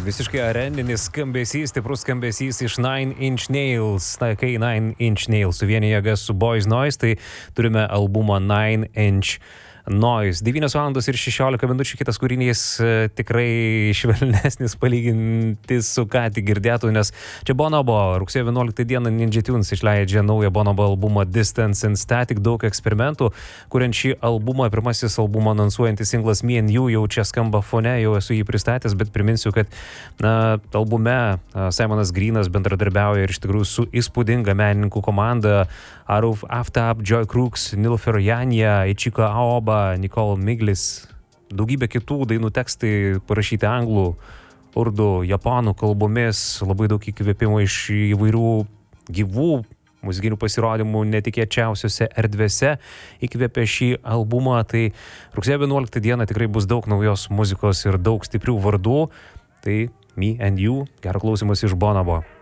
visiškai areninis skambesys, stiprus skambesys iš Nine Inch Nails. Na, kai Nine Inch Nails suvienė jėgas su Boys Noise, tai turime albumą Nine Inch Noise. 9:16 minučių, kitas kūrinys tikrai švelnesnis palyginti su ką tik girdėtų, nes čia Bonobo. Rugsėjo 11 dieną Ninja Tunes išleidžia naują Bonobo albumą Distance and Static, daug eksperimentų. Kuriant šį albumą, pirmasis albumą anonsuojantis singlas Me and You jau čia skamba fone, jau esu jį pristatęs, bet priminsiu, kad albume Simonas Greenas bendradarbiauja ir iš tikrųjų su įspūdinga menininkų komanda: Aruf Aftab, Joy Crooks, Nilüfer Yanya, Ichiko Aoba, Nicole Miglis. Daugybė kitų dainų tekstai parašyti anglų, urdų, japonų kalbomis, labai daug įkvėpimo iš įvairių gyvų muzikinių pasirodymų netikėčiausiose erdvėse įkvėpė šį albumą. Tai rugsėjo 11 dieną tikrai bus daug naujos muzikos ir daug stiprių vardų. Tai Me and You, gero klausymas iš Bonobo.